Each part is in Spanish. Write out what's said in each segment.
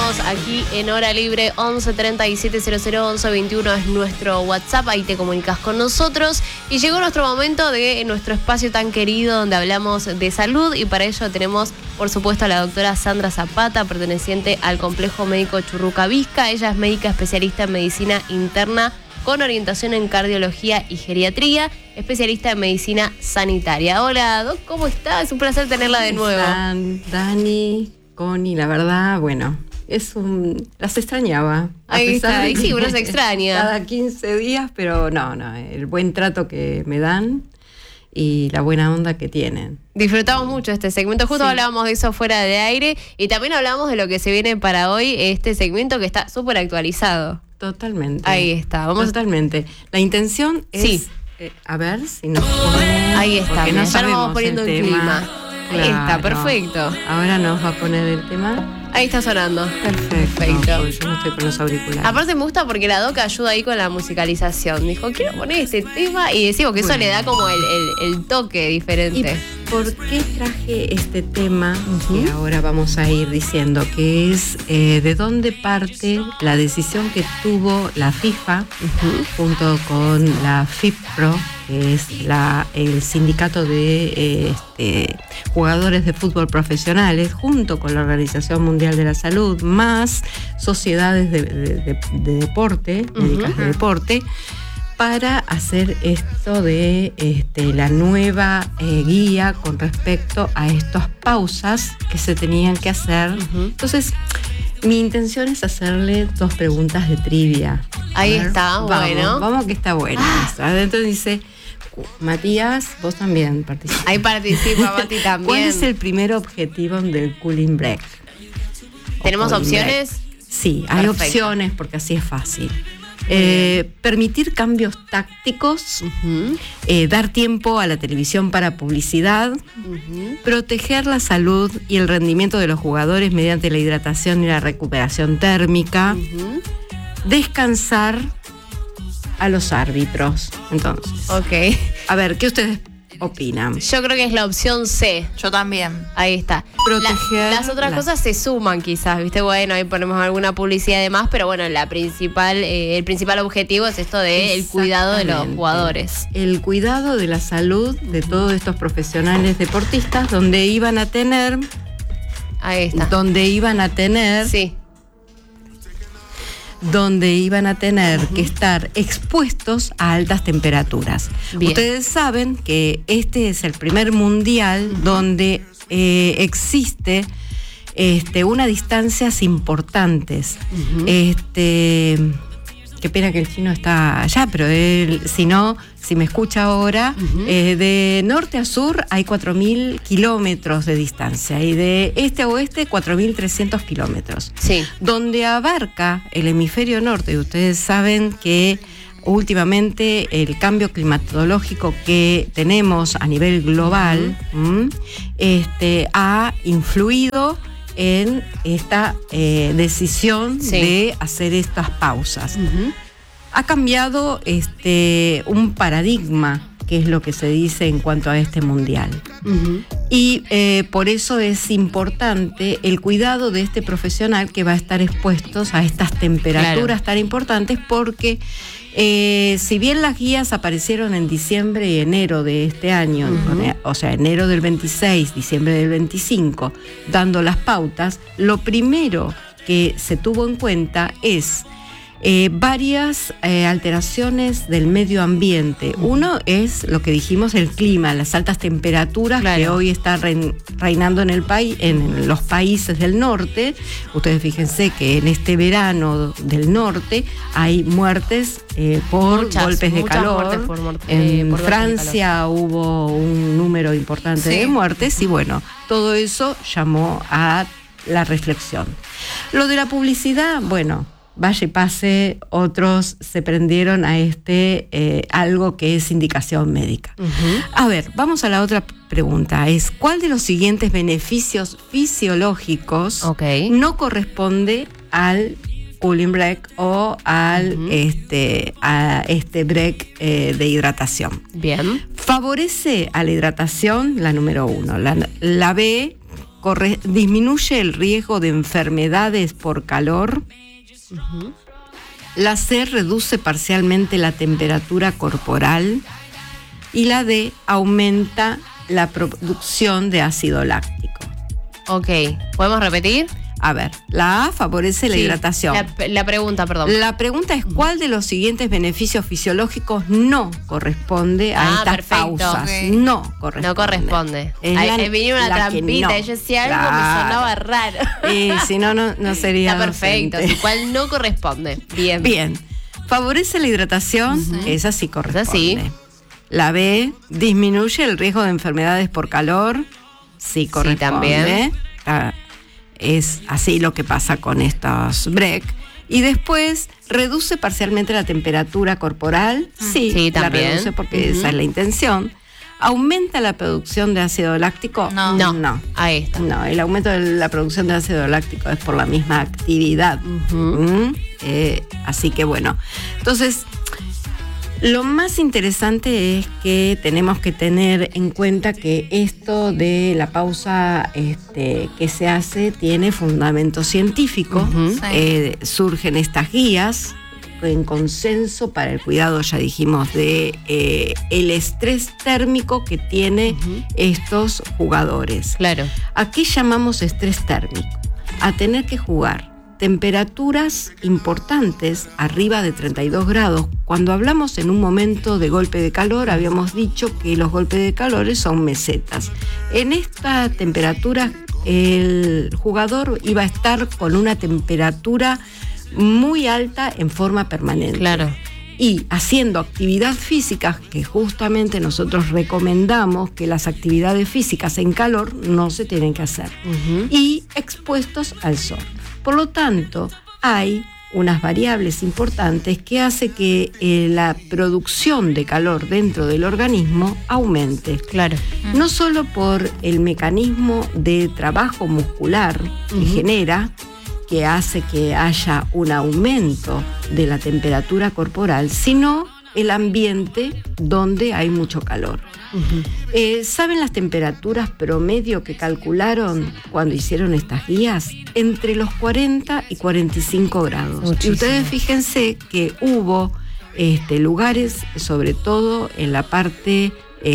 estamos aquí en Hora Libre. 11 37 00 11 21 es nuestro WhatsApp, ahí te comunicas con nosotros. Y llegó nuestro momento de nuestro espacio tan querido donde hablamos de salud, y para ello tenemos, por supuesto, a la doctora Sandra Zapata, perteneciente al Complejo Médico Churruca Vizca. Ella es médica especialista en medicina interna con orientación en cardiología y geriatría, especialista en medicina sanitaria. Hola, Doc, ¿cómo está? Es un placer tenerla de nuevo. Dani, Connie, la verdad, bueno, las extrañaba. Ahí está, ahí sí, uno se extraña. Cada 15 días, pero no, el buen trato que me dan y la buena onda que tienen. Disfrutamos mucho este segmento, justo hablábamos de eso fuera de aire, y también hablamos de lo que se viene para hoy, este segmento que está súper actualizado. Totalmente. Ahí está, Totalmente. La intención es, a ver si nos pone... Ahí está, no ya nos vamos poniendo el clima. Claro. Ahí está, perfecto. Ahora nos va a poner el tema. Ahí está sonando. Perfecto. Yo no estoy con los auriculares. Aparte me gusta porque la doc ayuda ahí con la musicalización. Dijo, quiero poner este tema, y decimos que eso le da como el toque diferente. ¿Y por qué traje este tema que ahora vamos a ir diciendo? Que es de dónde parte la decisión que tuvo la FIFA junto con la FIPPRO, que es el sindicato de jugadores de fútbol profesionales, junto con la Organización Mundial de la Salud, más sociedades de deporte, médicas de deporte, para hacer esto de la nueva guía con respecto a estas pausas que se tenían que hacer. Entonces, mi intención es hacerle 2 preguntas de trivia. Ahí está, bueno. Vamos que está bueno. Adentro dice... Matías, vos también participas. Ahí participa Mati también. ¿Cuál es el primer objetivo del cooling break? ¿Tenemos opciones? Sí, hay opciones porque así es fácil. Permitir cambios tácticos, dar tiempo a la televisión para publicidad, proteger la salud y el rendimiento de los jugadores mediante la hidratación y la recuperación térmica, descansar a los árbitros. Entonces, a ver, ¿qué ustedes opinan? Yo creo que es la opción C. Yo también. Ahí está. Proteger las otras cosas se suman quizás, ¿viste? Bueno, ahí ponemos alguna publicidad y demás, pero bueno, el principal objetivo es esto del cuidado de los jugadores. El cuidado de la salud de todos estos profesionales deportistas, donde iban a tener... Ahí está. Donde iban a tener que estar expuestos a altas temperaturas. Bien. Ustedes saben que este es el primer mundial donde existe unas distancias importantes. Qué pena que el chino está allá, pero él, si me escucha ahora, de norte a sur hay 4.000 kilómetros de distancia, y de este a oeste 4.300 kilómetros. Sí. Donde abarca el hemisferio norte, y ustedes saben que últimamente el cambio climatológico que tenemos a nivel global ha influido en esta decisión de hacer estas pausas. Ha cambiado un paradigma, que es lo que se dice en cuanto a este mundial. Y por eso es importante el cuidado de este profesional que va a estar expuesto a estas temperaturas tan importantes, porque si bien las guías aparecieron en diciembre y enero de este año, o sea, enero del 26, diciembre del 25, dando las pautas, lo primero que se tuvo en cuenta es varias alteraciones del medio ambiente. Uno es lo que dijimos, el clima, las altas temperaturas que hoy están reinando en el país, en los países del norte. Ustedes fíjense que en este verano del norte hay muertes por golpes de calor. En Francia hubo un número importante de muertes, y bueno, todo eso llamó a la reflexión. Lo de la publicidad, bueno, vaya y pase, otros se prendieron a algo que es indicación médica. A ver, vamos a la otra pregunta. ¿Cuál de los siguientes beneficios fisiológicos no corresponde al cooling break o al break de hidratación? Bien. Favorece a la hidratación, la número 1. La B disminuye el riesgo de enfermedades por calor. La C reduce parcialmente la temperatura corporal. Y la D aumenta la producción de ácido láctico. Ok, ¿podemos repetir? A ver, la A favorece la hidratación. La pregunta, perdón. La pregunta es ¿cuál de los siguientes beneficios fisiológicos no corresponde a estas pausas? Okay. No corresponde. No corresponde. Ahí venía una trampita. No. Yo decía algo, me sonaba raro. Si no sería. Está perfecto. ¿Cuál no corresponde? Bien. Bien. Favorece la hidratación. Esa sí corresponde. Esa sí. La B, disminuye el riesgo de enfermedades por calor. Sí corresponde. Sí, también. Es así lo que pasa con estos break. Y después, reduce parcialmente la temperatura corporal. Sí, también. La reduce porque esa es la intención. ¿Aumenta la producción de ácido láctico? No. Ahí está. No, el aumento de la producción de ácido láctico es por la misma actividad. Así que bueno. Entonces, lo más interesante es que tenemos que tener en cuenta que esto de la pausa que se hace tiene fundamento científico. Surgen estas guías en consenso para el cuidado, ya dijimos, de el estrés térmico que tiene estos jugadores. Claro. ¿A qué llamamos estrés térmico? A tener que jugar temperaturas importantes, arriba de 32 grados. Cuando hablamos en un momento de golpe de calor, habíamos dicho que los golpes de calor son mesetas. En esta temperatura, el jugador iba a estar con una temperatura muy alta en forma permanente. Claro. Y haciendo actividad física, que justamente nosotros recomendamos que las actividades físicas en calor no se tienen que hacer. Y expuestos al sol. Por lo tanto, hay unas variables importantes que hace que la producción de calor dentro del organismo aumente. Claro. No solo por el mecanismo de trabajo muscular que genera, que hace que haya un aumento de la temperatura corporal, sino el ambiente donde hay mucho calor. ¿Saben las temperaturas promedio que calcularon cuando hicieron estas guías? Entre los 40 y 45 grados. Muchísimo. Y ustedes fíjense que hubo lugares, sobre todo en la parte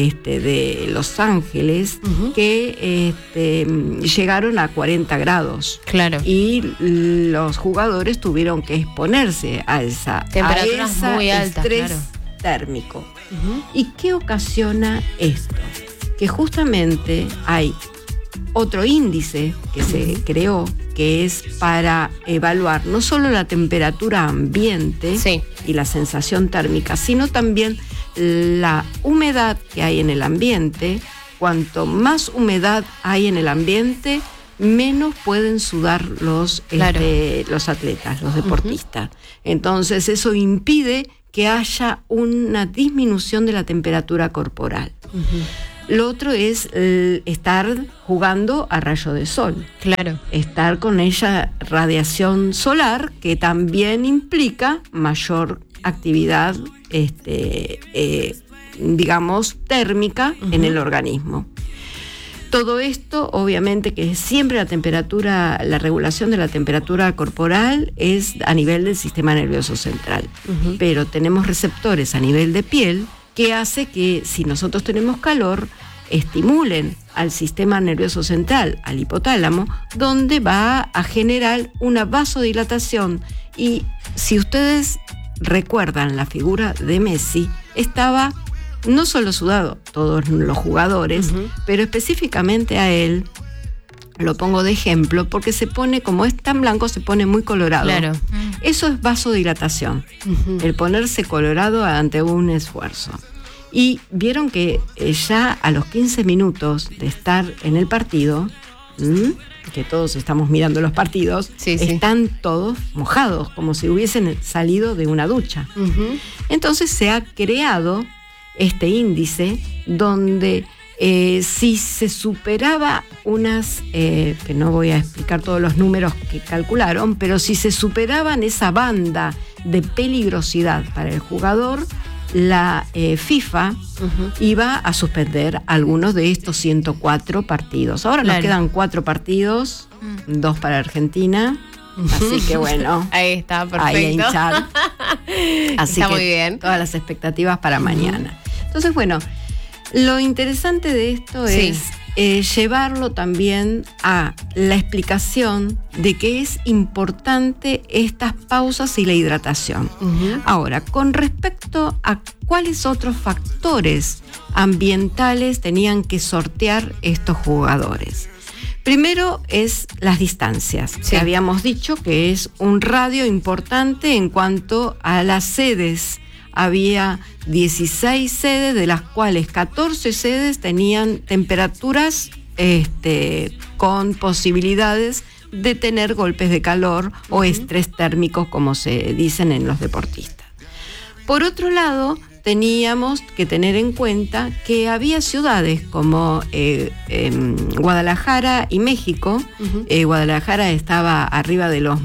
de Los Ángeles, que llegaron a 40 grados. Claro. Y los jugadores tuvieron que exponerse a esa temperaturas muy altas, estrés térmico. ¿Y qué ocasiona esto? Que justamente hay otro índice que se creó, que es para evaluar no solo la temperatura ambiente y la sensación térmica, sino también la humedad que hay en el ambiente. Cuanto más humedad hay en el ambiente, menos pueden sudar los atletas, los deportistas. Entonces eso impide que haya una disminución de la temperatura corporal. Lo otro es estar jugando a rayo de sol. Claro. Estar con ella radiación solar, que también implica mayor actividad, digamos, térmica en el organismo. Todo esto, obviamente, que siempre la regulación de la temperatura corporal es a nivel del sistema nervioso central. Pero tenemos receptores a nivel de piel que hace que, si nosotros tenemos calor, estimulen al sistema nervioso central, al hipotálamo, donde va a generar una vasodilatación. Y si ustedes recuerdan la figura de Messi, estaba no solo sudado, todos los jugadores, pero específicamente a él, lo pongo de ejemplo, porque se pone, como es tan blanco, se pone muy colorado. Claro. Eso es vasodilatación, el ponerse colorado ante un esfuerzo. Y vieron que ya a los 15 minutos de estar en el partido, que todos estamos mirando los partidos, están todos mojados, como si hubiesen salido de una ducha. Entonces se ha creado este índice donde si se superaba que no voy a explicar todos los números que calcularon, pero si se superaban esa banda de peligrosidad para el jugador, la FIFA iba a suspender algunos de estos 104 partidos. Ahora nos quedan 4 partidos, 2 para Argentina. Así que bueno, ahí está, perfecto. Ahí a hinchar. Así está que muy bien. Todas las expectativas para mañana. Entonces, bueno, lo interesante de esto es llevarlo también a la explicación de que es importante estas pausas y la hidratación. Ahora, con respecto a cuáles otros factores ambientales tenían que sortear estos jugadores. Primero es las distancias, que habíamos dicho que es un radio importante en cuanto a las sedes. Había 16 sedes, de las cuales 14 sedes tenían temperaturas con posibilidades de tener golpes de calor o estrés térmico, como se dicen en los deportistas. Por otro lado, teníamos que tener en cuenta que había ciudades como Guadalajara y México. Guadalajara estaba arriba de los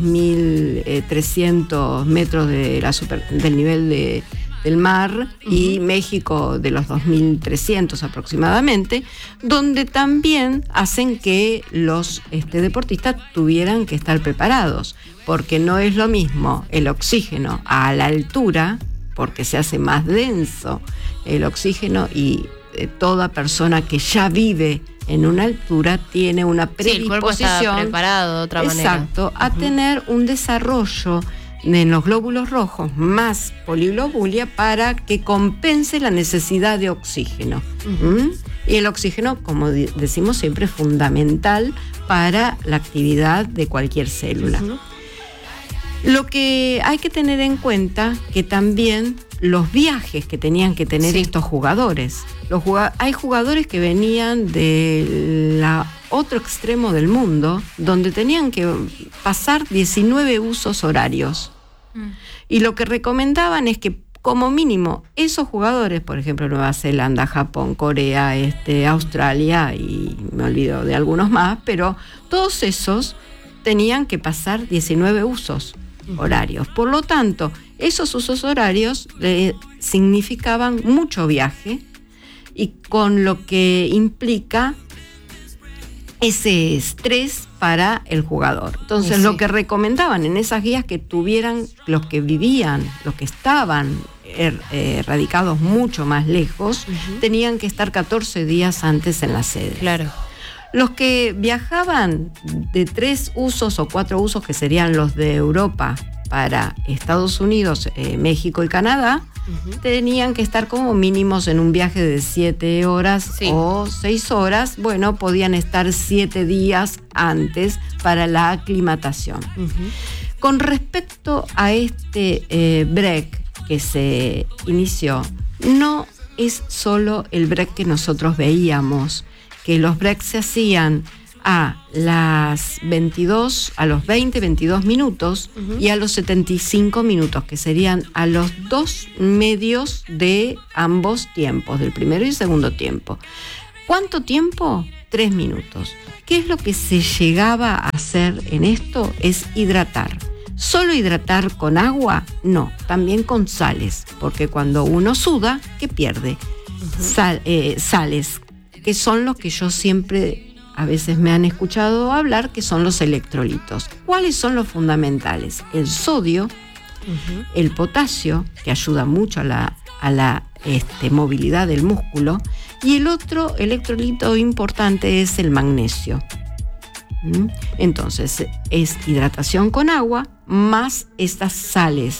1.300 metros del nivel del mar, y México de los 2.300 aproximadamente, donde también hacen que los deportistas tuvieran que estar preparados, porque no es lo mismo el oxígeno a la altura, porque se hace más denso el oxígeno, y toda persona que ya vive en una altura tiene una predisposición, el cuerpo está preparado de otra manera. Exacto, a tener un desarrollo en los glóbulos rojos más poliglobulia para que compense la necesidad de oxígeno. Y el oxígeno, como decimos siempre, es fundamental para la actividad de cualquier célula. Lo que hay que tener en cuenta que también los viajes que tenían que tener estos jugadores. Hay jugadores que venían del otro extremo del mundo, donde tenían que pasar 19 usos horarios. Y lo que recomendaban es que como mínimo esos jugadores, por ejemplo Nueva Zelanda, Japón, Corea, Australia, y me olvido de algunos más, pero todos esos tenían que pasar 19 usos horarios. Por lo tanto, esos usos horarios significaban mucho viaje, y con lo que implica ese estrés para el jugador. Entonces, lo que recomendaban en esas guías, que tuvieran los que vivían, los que estaban radicados mucho más lejos, tenían que estar 14 días antes en la sede. Claro. Los que viajaban de 3 usos o 4 usos, que serían los de Europa para Estados Unidos, México y Canadá, tenían que estar como mínimos en un viaje de 7 horas o 6 horas. Bueno, podían estar 7 días antes para la aclimatación. Con respecto a este break que se inició, no es solo el break que nosotros veíamos, que los breaks se hacían a los 20-22 minutos y a los 75 minutos, que serían a los 2 medios de ambos tiempos, del primero y segundo tiempo. ¿Cuánto tiempo? 3 minutos. ¿Qué es lo que se llegaba a hacer en esto? Es hidratar. ¿Solo hidratar con agua? No, también con sales, porque cuando uno suda, ¿qué pierde? Sales, que son los que yo siempre, a veces me han escuchado hablar, que son los electrolitos. ¿Cuáles son los fundamentales? El sodio, el potasio, que ayuda mucho a la movilidad del músculo, y el otro electrolito importante es el magnesio. Entonces, es hidratación con agua más estas sales,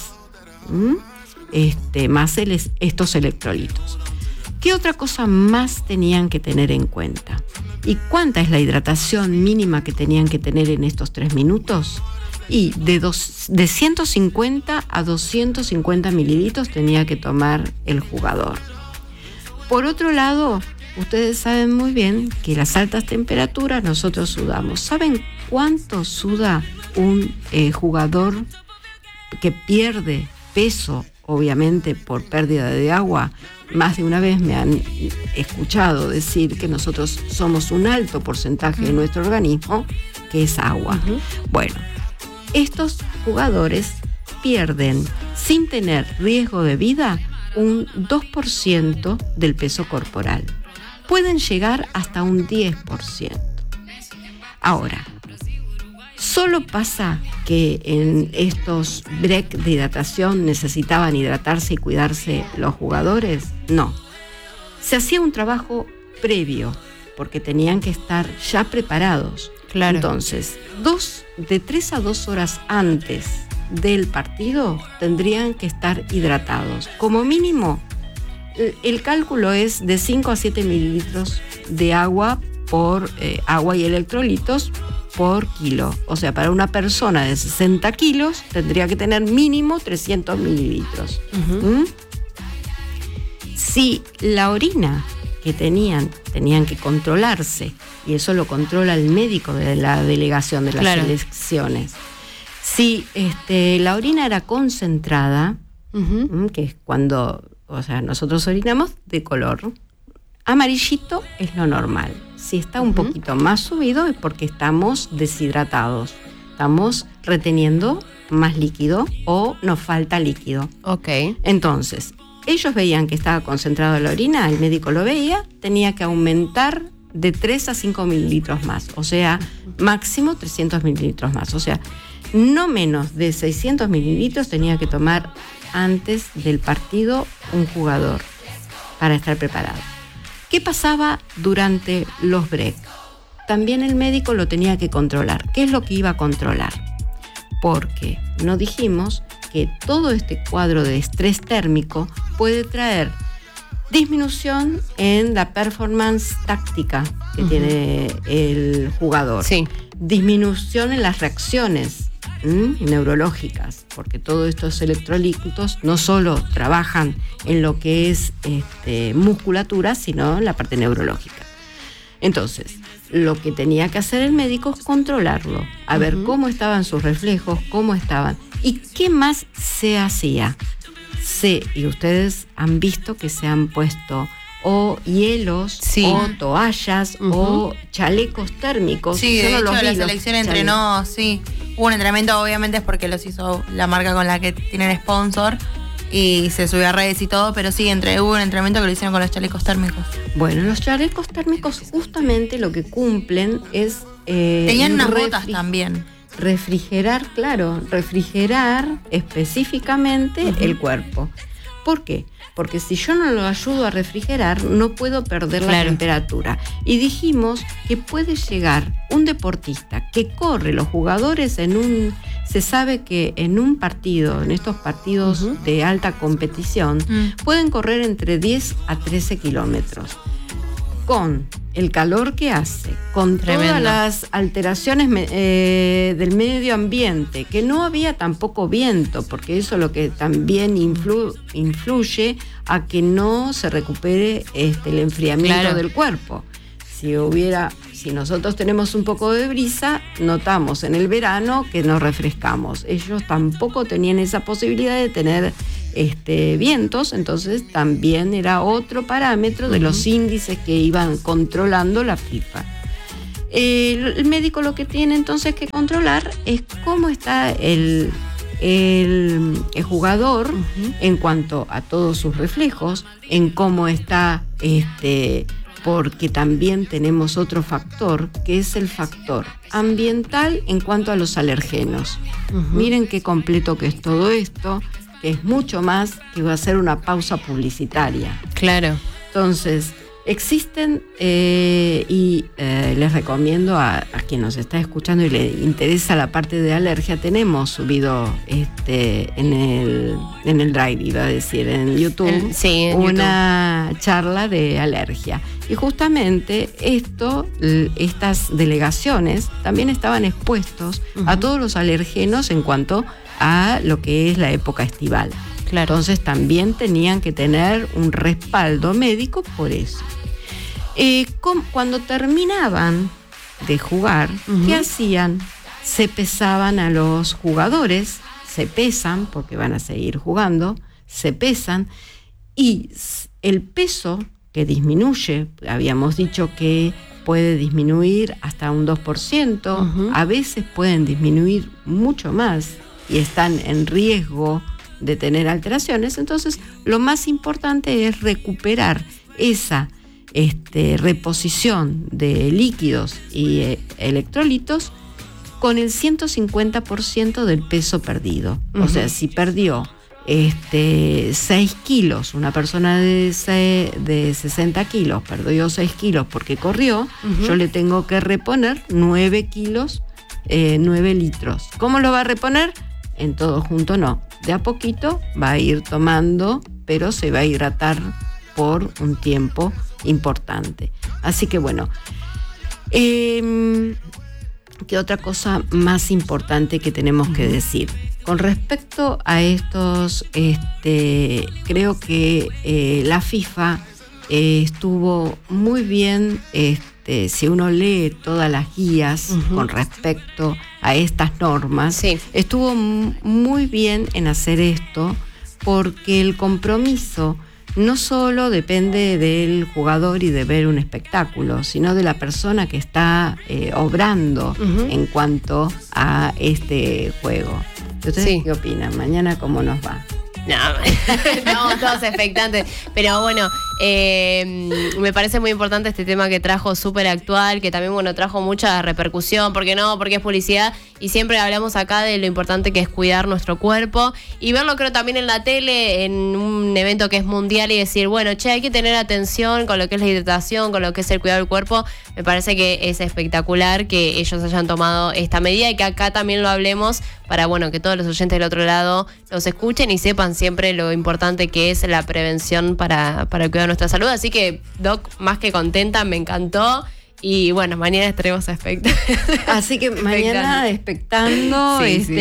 más estos electrolitos. ¿Qué otra cosa más tenían que tener en cuenta? ¿Y cuánta es la hidratación mínima que tenían que tener en estos 3 minutos? Y de 150 a 250 mililitros tenía que tomar el jugador. Por otro lado, ustedes saben muy bien que las altas temperaturas nosotros sudamos. ¿Saben cuánto suda un jugador que pierde peso, obviamente por pérdida de agua? Más de una vez me han escuchado decir que nosotros somos un alto porcentaje de nuestro organismo que es agua. Bueno, estos jugadores pierden, sin tener riesgo de vida, un 2% del peso corporal. Pueden llegar hasta un 10%. Ahora, ¿solo pasa que en estos break de hidratación necesitaban hidratarse y cuidarse los jugadores? No. Se hacía un trabajo previo, porque tenían que estar ya preparados. Claro. Entonces, de 3 a 2 horas antes del partido tendrían que estar hidratados. Como mínimo, el cálculo es de 5 a 7 mililitros de agua por agua y electrolitos por kilo. O sea, para una persona de 60 kilos tendría que tener mínimo 300 mililitros. Si la orina que tenían que controlarse, y eso lo controla el médico de la delegación de las selecciones. Si la orina era concentrada, que es cuando, o sea, nosotros orinamos de color amarillito, es lo normal. Si está un poquito más subido es porque estamos deshidratados, estamos reteniendo más líquido o nos falta líquido. Ok. Entonces, ellos veían que estaba concentrado la orina, el médico lo veía, tenía que aumentar de 3 a 5 mililitros más, o sea, máximo 300 mililitros más, o sea, no menos de 600 mililitros tenía que tomar antes del partido un jugador para estar preparado. ¿Qué pasaba durante los break? También el médico lo tenía que controlar. ¿Qué es lo que iba a controlar? Porque no dijimos que todo este cuadro de estrés térmico puede traer disminución en la performance táctica que tiene el jugador. Sí. Disminución en las reacciones neurológicas, porque todos estos electrolitos no solo trabajan en lo que es musculatura, sino en la parte neurológica. Entonces, lo que tenía que hacer el médico es controlarlo, a ver cómo estaban sus reflejos, cómo estaban y qué más se hacía. Y ustedes han visto que se han puesto o hielos, o toallas, o chalecos térmicos. Sí, de hecho la selección entrenó, hubo un entrenamiento, obviamente es porque los hizo la marca con la que tienen sponsor y se subió a redes y todo, pero sí, hubo un entrenamiento que lo hicieron con los chalecos térmicos. Bueno, los chalecos térmicos justamente lo que cumplen es... tenían unas botas también. Refrigerar específicamente el cuerpo. ¿Por qué? Porque si yo no lo ayudo a refrigerar, no puedo perder la temperatura. Y dijimos que puede llegar un deportista que corre, los jugadores se sabe que en un partido, en estos partidos de alta competición, pueden correr entre 10 a 13 kilómetros. Con el calor que hace, con todas las alteraciones del medio ambiente, que no había tampoco viento, porque eso es lo que también influye a que no se recupere el enfriamiento del cuerpo. Si nosotros tenemos un poco de brisa, notamos en el verano que nos refrescamos. Ellos tampoco tenían esa posibilidad de tener vientos, entonces también era otro parámetro de los índices que iban controlando la FIFA. El médico lo que tiene entonces que controlar es cómo está el jugador en cuanto a todos sus reflejos, en cómo está porque también tenemos otro factor, que es el factor ambiental en cuanto a los alergenos. Miren qué completo que es todo esto, que es mucho más que va a ser una pausa publicitaria. Claro. Entonces, existen, les recomiendo a quien nos está escuchando y le interesa la parte de alergia, tenemos subido en el Drive, iba a decir, en YouTube, una charla de alergia. Y justamente estas delegaciones también estaban expuestos a todos los alergenos en cuanto a lo que es la época estival. Claro. Entonces también tenían que tener un respaldo médico por eso. Cuando terminaban de jugar, ¿qué hacían? Se pesaban a los jugadores, se pesan porque van a seguir jugando, se pesan y el peso que disminuye, habíamos dicho que puede disminuir hasta un 2%, a veces pueden disminuir mucho más y están en riesgo de tener alteraciones. Entonces, lo más importante es recuperar esa reposición de líquidos y electrolitos con el 150% del peso perdido. O sea, si perdió 6 kilos, una persona de 60 kilos perdió 6 kilos porque corrió, yo le tengo que reponer 9 kilos, 9 litros. ¿Cómo lo va a reponer? En todo junto no. De a poquito va a ir tomando, pero se va a hidratar por un tiempo importante. Así que bueno, ¿qué otra cosa más importante que tenemos que decir? Con respecto a estos, creo que la FIFA estuvo muy bien, si uno lee todas las guías con respecto a estas normas, estuvo muy bien en hacer esto, porque el compromiso no solo depende del jugador y de ver un espectáculo, sino de la persona que está obrando en cuanto a este juego. ¿Ustedes qué opinan? Mañana, ¿cómo nos va? No, todos expectantes. Pero bueno, me parece muy importante este tema que trajo, súper actual, que también, bueno, trajo mucha repercusión. Porque es publicidad, y siempre hablamos acá de lo importante que es cuidar nuestro cuerpo y verlo, creo, también en la tele, en un evento que es mundial, y decir, bueno, hay que tener atención con lo que es la hidratación, con lo que es el cuidado del cuerpo. Me parece que es espectacular que ellos hayan tomado esta medida y que acá también lo hablemos para, bueno, que todos los oyentes del otro lado nos escuchen y sepan siempre lo importante que es la prevención para el cuidado de nuestra salud. Así que, Doc, más que contenta, me encantó. Y bueno, mañana estaremos expectando. Así que mañana expectando.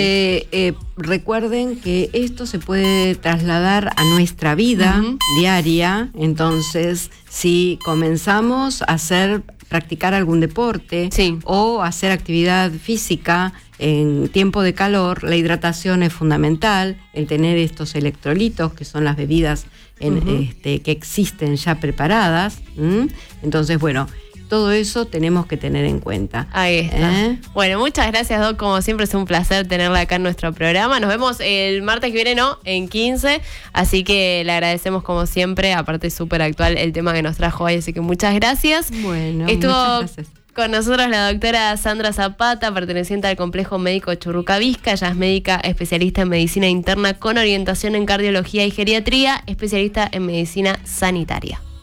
Recuerden que esto se puede trasladar a nuestra vida diaria. Entonces, si comenzamos a practicar algún deporte o hacer actividad física en tiempo de calor, la hidratación es fundamental, el tener estos electrolitos, que son las bebidas que existen ya preparadas. Entonces, bueno, todo eso tenemos que tener en cuenta. Ahí está. Bueno, muchas gracias, Doc. Como siempre, es un placer tenerla acá en nuestro programa. Nos vemos el martes que viene, en 15. Así que le agradecemos como siempre. Aparte, súper actual el tema que nos trajo hoy. Así que muchas gracias. Bueno, muchas gracias. Con nosotros la doctora Sandra Zapata, perteneciente al Complejo Médico Churruca-Vizca. Ella es médica especialista en medicina interna con orientación en cardiología y geriatría, especialista en medicina sanitaria.